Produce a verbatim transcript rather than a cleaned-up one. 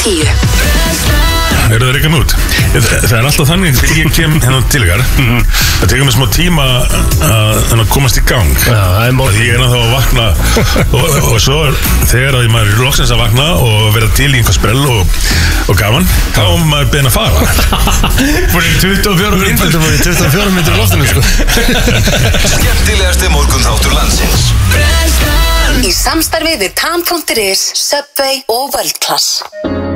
tíu. Eru það reikað út? Það er alltaf þannig þegar ég kem hérna til ykkar það tekur mig smá tíma að komast í gang. Já, það er mál. Ég er náttúrulega að vakna og, og svo þegar að maður er loksins að vakna og vera til í einhver sprell og, og gaman, þá er maður beðin að fara. Fyrir tuttugu og fjórar myndir Þetta voru tuttugu og fjórar myndir í loftinu sko. Skemmtilegasti morgunþáttur landsins. Í samstarfi við Tam punktur is, Subway og World Class.